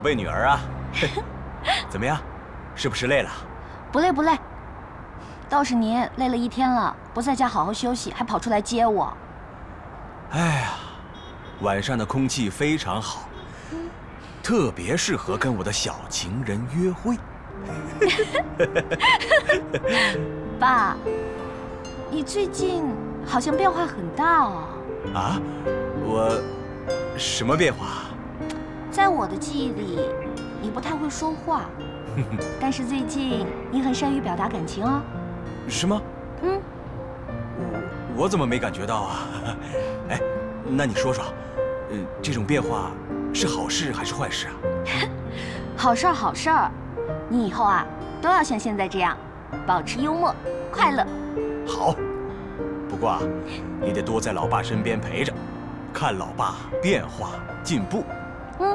为女儿啊，怎么样？是不是累了？ 不累不累，倒是您累了一天了，不在家好好休息，还跑出来接我。 哎呀，晚上的空气非常好，特别适合跟我的小情人约会。 爸，你最近好像变化很大哦。 啊？我什么变化？ 在我的记忆里，你不太会说话，但是最近你很善于表达感情哦。 是吗？ 嗯， 我怎么没感觉到啊？哎，那你说说，这种变化是好事还是坏事啊？ 好事儿好事儿，你以后啊都要像现在这样，保持幽默快乐。 好，不过啊，你得多在老爸身边陪着，看老爸变化进步。 嗯。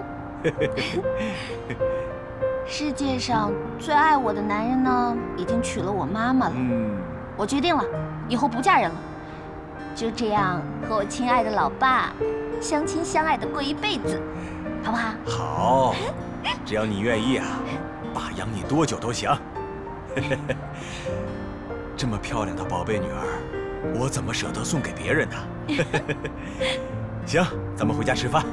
世界上最爱我的男人呢，已经娶了我妈妈了。我决定了，以后不嫁人了，就这样和我亲爱的老爸相亲相爱的过一辈子，好不好？ 好，只要你愿意啊，爸养你多久都行。这么漂亮的宝贝女儿，我怎么舍得送给别人呢？行，咱们回家吃饭。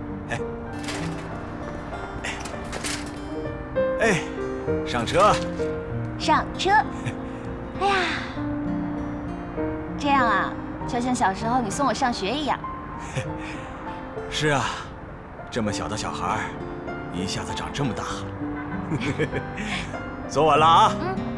哎，上车。 上车。哎呀，这样啊，就像小时候你送我上学一样。 是啊，这么小的小孩，一下子长这么大。坐稳了啊。